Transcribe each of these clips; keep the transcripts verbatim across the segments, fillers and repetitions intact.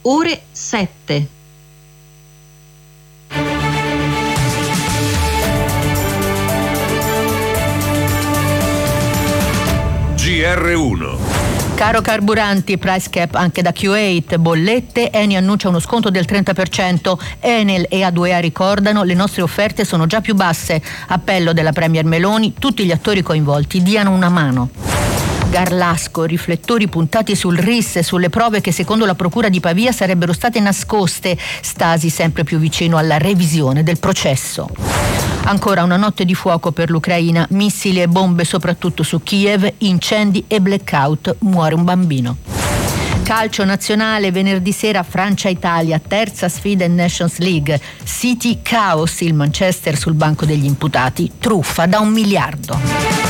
ore sette. G R uno. Caro carburanti, price cap anche da Q otto, bollette, Eni annuncia uno sconto del trenta per cento, Enel e A due A ricordano le nostre offerte sono già più basse, appello della Premier Meloni, tutti gli attori coinvolti diano una mano. Garlasco, riflettori puntati sul R I S e sulle prove che secondo la Procura di Pavia sarebbero state nascoste, Stasi sempre più vicino alla revisione del processo. Ancora una notte di fuoco per l'Ucraina, missili e bombe soprattutto su Kiev, incendi e blackout, muore un bambino. Calcio nazionale, venerdì sera Francia-Italia, terza sfida in Nations League. City caos, il Manchester sul banco degli imputati, truffa da un miliardo.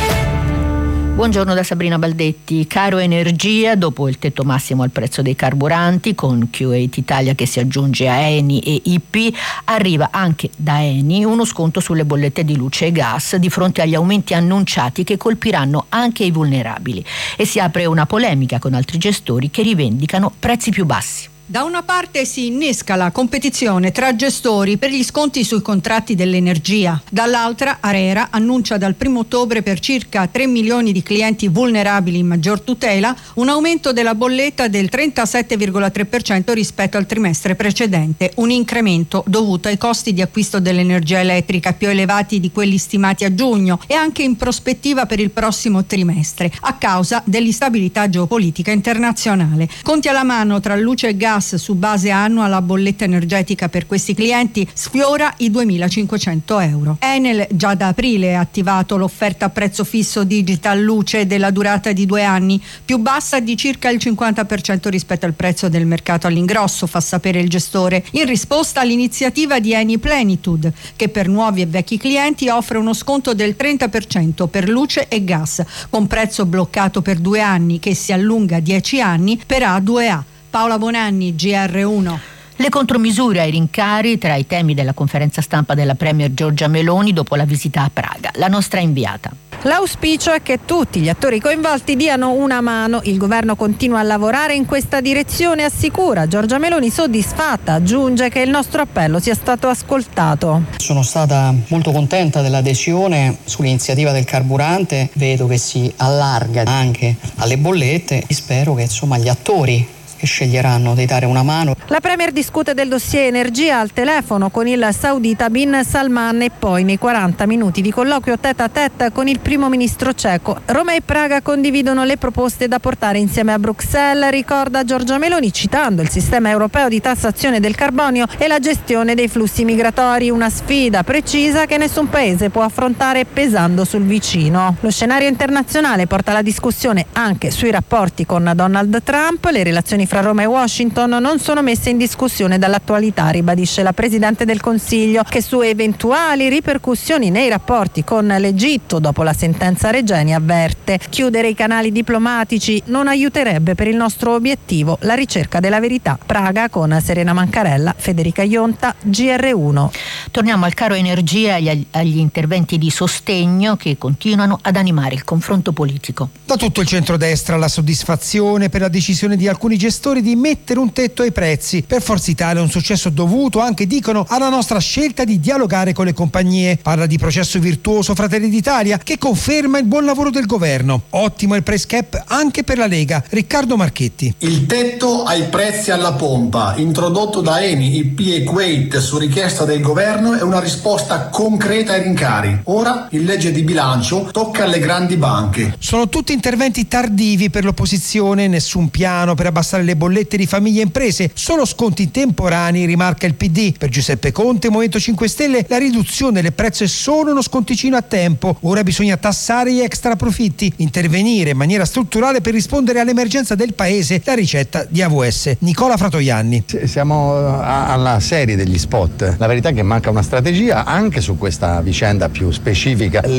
Buongiorno da Sabrina Baldetti. Caro energia, dopo il tetto massimo al prezzo dei carburanti, con Q otto Italia che si aggiunge a Eni e I P, arriva anche da Eni uno sconto sulle bollette di luce e gas di fronte agli aumenti annunciati che colpiranno anche i vulnerabili. E si apre una polemica con altri gestori che rivendicano prezzi più bassi. Da una parte si innesca la competizione tra gestori per gli sconti sui contratti dell'energia, dall'altra ARERA annuncia dal primo ottobre per circa tre milioni di clienti vulnerabili in maggior tutela un aumento della bolletta del trentasette virgola tre per cento rispetto al trimestre precedente, un incremento dovuto ai costi di acquisto dell'energia elettrica più elevati di quelli stimati a giugno e anche in prospettiva per il prossimo trimestre, a causa dell'instabilità geopolitica internazionale. Conti alla mano, tra luce e gas su base annua, la bolletta energetica per questi clienti sfiora i duemilacinquecento euro. Enel già da aprile ha attivato l'offerta a prezzo fisso digital luce della durata di due anni, più bassa di circa il cinquanta per cento rispetto al prezzo del mercato all'ingrosso, fa sapere il gestore, in risposta all'iniziativa di Eni Plenitude, che per nuovi e vecchi clienti offre uno sconto del trenta per cento per luce e gas, con prezzo bloccato per due anni che si allunga a dieci anni per A due A. Paola Bonanni, G R uno. Le contromisure ai rincari tra i temi della conferenza stampa della Premier Giorgia Meloni dopo la visita a Praga. La nostra inviata. L'auspicio è che tutti gli attori coinvolti diano una mano. Il governo continua a lavorare in questa direzione, assicura. Giorgia Meloni soddisfatta, aggiunge che il nostro appello sia stato ascoltato. Sono stata molto contenta dell'adesione sull'iniziativa del carburante, vedo che si allarga anche alle bollette. Spero che insomma gli attori che sceglieranno di dare una mano. La Premier discute del dossier energia al telefono con il saudita Bin Salman e poi nei quaranta minuti di colloquio tête à tête con il primo ministro ceco. Roma e Praga condividono le proposte da portare insieme a Bruxelles, ricorda Giorgia Meloni citando il sistema europeo di tassazione del carbonio e la gestione dei flussi migratori, una sfida precisa che nessun paese può affrontare pesando sul vicino. Lo scenario internazionale porta la discussione anche sui rapporti con Donald Trump. Le relazioni fra Roma e Washington non sono messe in discussione dall'attualità, ribadisce la Presidente del Consiglio, che su eventuali ripercussioni nei rapporti con l'Egitto dopo la sentenza Regeni avverte: chiudere i canali diplomatici non aiuterebbe per il nostro obiettivo, la ricerca della verità. Praga con Serena Mancarella, Federica Ionta, G R uno. Torniamo al caro energia e agli, agli interventi di sostegno che continuano ad animare il confronto politico. Da tutto il centrodestra la soddisfazione per la decisione di alcuni gestori di mettere un tetto ai prezzi. Per Forza Italia è un successo dovuto anche, dicono, alla nostra scelta di dialogare con le compagnie. Parla di processo virtuoso Fratelli d'Italia, che conferma il buon lavoro del governo. Ottimo il price cap anche per la Lega. Riccardo Marchetti. Il tetto ai prezzi alla pompa, introdotto da Eni, I P e Kuwait su richiesta del governo, è una risposta concreta ai rincari. Ora il legge di bilancio tocca alle grandi banche. Sono tutti interventi tardivi per l'opposizione, nessun piano per abbassare le bollette di famiglie e imprese, solo sconti temporanei, rimarca il P D. Per Giuseppe Conte, Movimento cinque Stelle, la riduzione del prezzo è solo uno sconticino a tempo. Ora bisogna tassare gli extra profitti, intervenire in maniera strutturale per rispondere all'emergenza del paese, la ricetta di A V S. Nicola Fratoianni. Siamo alla serie degli spot. La verità è che manca una strategia anche su questa vicenda più specifica.